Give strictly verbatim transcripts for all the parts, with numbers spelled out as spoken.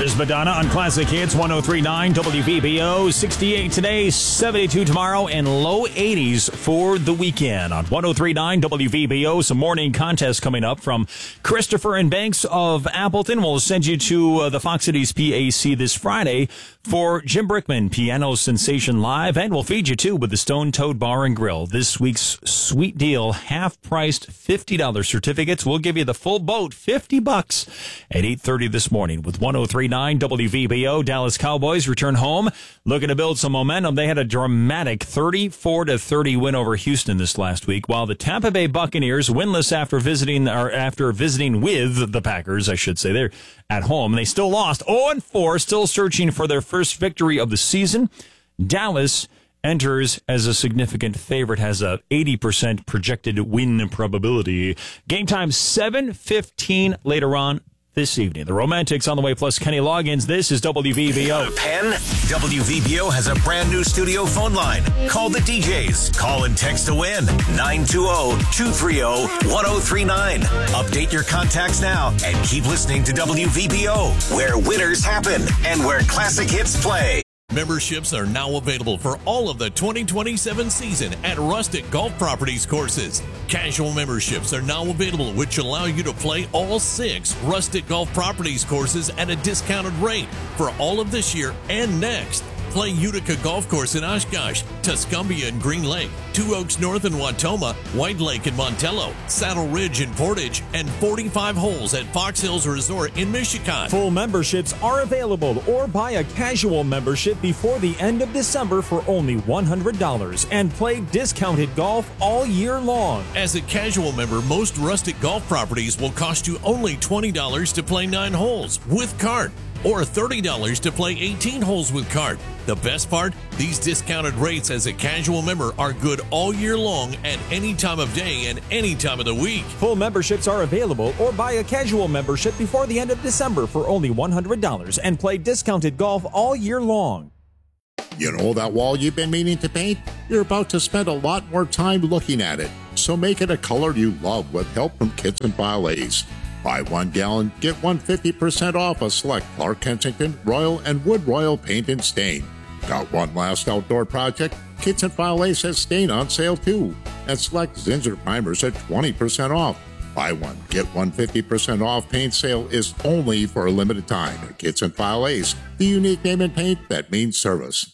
Here's Madonna on Classic Hits one oh three point nine W V B O. sixty-eight today, seventy-two tomorrow, and low eighties for the weekend. On one oh three point nine W V B O, some morning contests coming up from Christopher and Banks of Appleton. We'll send you to uh, the Fox Cities P A C this Friday for Jim Brickman, Piano Sensation Live, and we'll feed you, too, with the Stone Toad Bar and Grill. This week's sweet deal, half-priced fifty dollars certificates. We'll give you the full boat, fifty bucks, at eight thirty this morning with one oh three point nine W V B O. Dallas Cowboys return home, looking to build some momentum. They had a dramatic thirty-four to thirty win over Houston this last week, while the Tampa Bay Buccaneers, winless after visiting or after visiting with the Packers, I should say, they're at home. They still lost oh and four, still searching for their first victory of the season. Dallas enters as a significant favorite, has a eighty percent projected win probability. Game time seven fifteen later on this evening. The Romantics on the way, plus Kenny Loggins. This is W V B O. Penn, W V B O has a brand new studio phone line. Call the D Js. Call and text to win. nine two zero, two three zero, one zero three nine. Update your contacts now and keep listening to W V B O, where winners happen and where classic hits play. Memberships are now available for all of the twenty twenty-seven season at Rustic Golf Properties courses. Casual memberships are now available, which allow you to play all six Rustic Golf Properties courses at a discounted rate for all of this year and next. Play Utica Golf Course in Oshkosh, Tuscumbia and Green Lake, Two Oaks North in Watoma, White Lake in Montello, Saddle Ridge in Portage, and forty-five holes at Fox Hills Resort in Michigan. Full memberships are available, or buy a casual membership before the end of December for only one hundred dollars and play discounted golf all year long. As a casual member, most Rustic Golf Properties will cost you only twenty dollars to play nine holes with cart, or thirty dollars to play eighteen holes with cart. The best part? These discounted rates as a casual member are good all year long at any time of day and any time of the week. Full memberships are available, or buy a casual membership before the end of December for only one hundred dollars and play discounted golf all year long. You know that wall you've been meaning to paint? You're about to spend a lot more time looking at it, so make it a color you love with help from Kits and File A's. Buy one gallon, get one fifty percent off a select Clark Kensington, Royal, and Wood Royal paint and stain. Got one last outdoor project? Kits and File Ace has stain on sale too, and select Zinsser primers at twenty percent off. Buy one, get one fifty percent off paint sale is only for a limited time at Kits and File Ace, the unique name in paint that means service.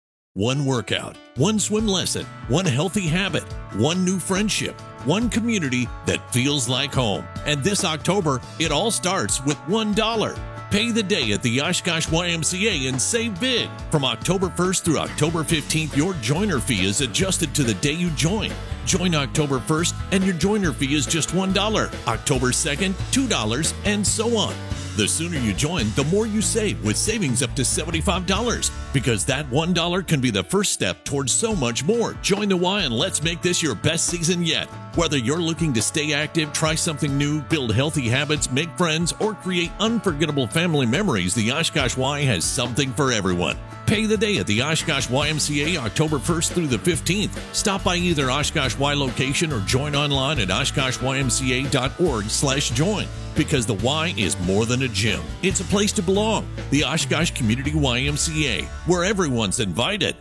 One workout, one swim lesson, one healthy habit, one new friendship, one community that feels like home. And this October, it all starts with one dollar. Pay the day at the Oshkosh Y M C A and save big. From October first through October fifteenth, your joiner fee is adjusted to the day you join. Join October first and your joiner fee is just one dollar. October second, two dollars, and so on. The sooner you join, the more you save, with savings up to seventy-five dollars. Because that one dollar can be the first step towards so much more. Join the Y and let's make this your best season yet. Whether you're looking to stay active, try something new, build healthy habits, make friends, or create unforgettable family memories, the Oshkosh Y has something for everyone. Pay the day at the Oshkosh Y M C A October first through the fifteenth. Stop by either Oshkosh Y location or join online at oshkosh y m c a dot org slash join. Because the Y is more than a gym. It's a place to belong. The Oshkosh Community Y M C A, where everyone's invited.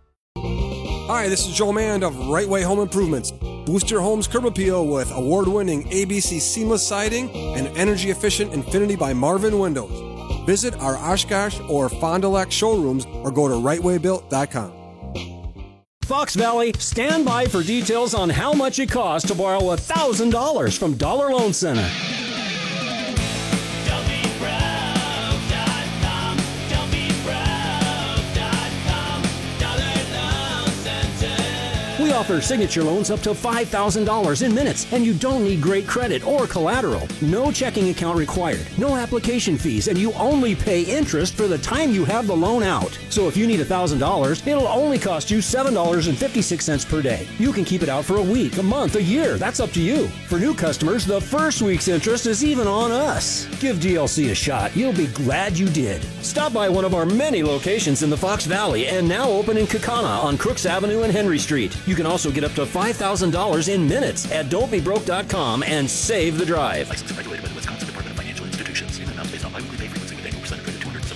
Hi, this is Joe Mand of Right Way Home Improvements. Boost your home's curb appeal with award-winning A B C seamless siding and energy-efficient Infinity by Marvin windows. Visit our Oshkosh or Fond du Lac showrooms or go to right way built dot com. Fox Valley, stand by for details on how much it costs to borrow one thousand dollars from Dollar Loan Center. We offer signature loans up to five thousand dollars in minutes, and you don't need great credit or collateral. No checking account required, no application fees, and you only pay interest for the time you have the loan out. So if you need one thousand dollars, it'll only cost you seven dollars and fifty-six cents per day. You can keep it out for a week, a month, a year. That's up to you. For new customers, the first week's interest is even on us. Give D L C a shot. You'll be glad you did. Stop by one of our many locations in the Fox Valley and now open in Kaukauna on Crooks Avenue and Henry Street. You can also get up to five thousand dollars in minutes at don't be broke dot com and save the drive. Licensed and regulated by the Wisconsin Department of Financial Institutions. In amounts based on biweekly pay frequency with annual percentage rate of two hundred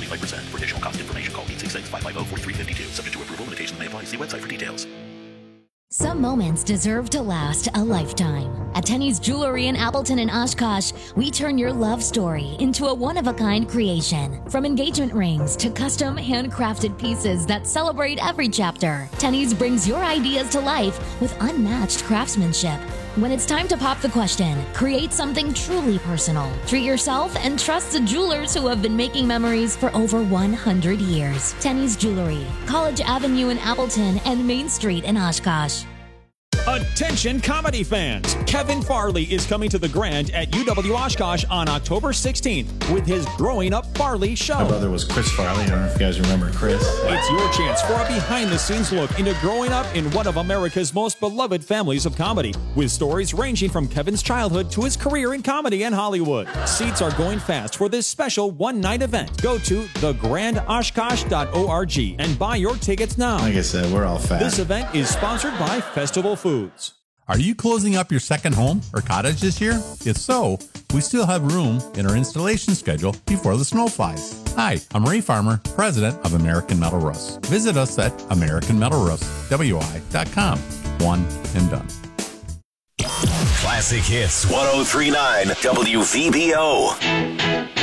forty-three fifty-two. Subject to approval. Limitations may apply. See website for details. Some moments deserve to last a lifetime. At Tenny's Jewelry in Appleton and Oshkosh, we turn your love story into a one-of-a-kind creation. From engagement rings to custom handcrafted pieces that celebrate every chapter, Tenny's brings your ideas to life with unmatched craftsmanship. When it's time to pop the question, create something truly personal. Treat yourself and trust the jewelers who have been making memories for over one hundred years. Tenny's Jewelry, College Avenue in Appleton and Main Street in Oshkosh. Attention comedy fans! Kevin Farley is coming to the Grand at U W Oshkosh on October sixteenth with his Growing Up Farley show. My brother was Chris Farley. I don't know if you guys remember Chris. It's your chance for a behind-the-scenes look into growing up in one of America's most beloved families of comedy, with stories ranging from Kevin's childhood to his career in comedy and Hollywood. Seats are going fast for this special one-night event. Go to the grand oshkosh dot org and buy your tickets now. Like I said, we're all fat. This event is sponsored by Festival Foods. Are you closing up your second home or cottage this year? If so, we still have room in our installation schedule before the snow flies. Hi, I'm Ray Farmer, president of American Metal Roofs. Visit us at american metal roofs w i dot com. One and done. Classic Hits one oh three point nine W V B O.